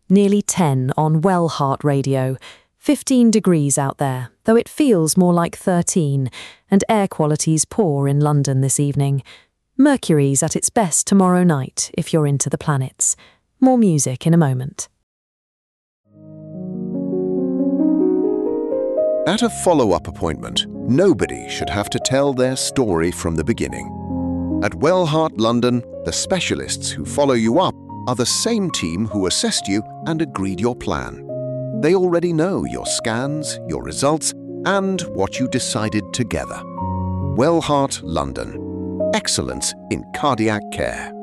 Nearly 10 on Wellheart Radio. 15 degrees out there, though it feels more like 13, and air quality's poor in London this evening. Mercury's at its best tomorrow night, if you're into the planets. More music in a moment. At a follow-up appointment, nobody should have to tell their story from the beginning. At Wellheart London, the specialists who follow you up are the same team who assessed you and agreed your plan. They already know your scans, your results, and what you decided together. Wellheart London. Excellence in cardiac care.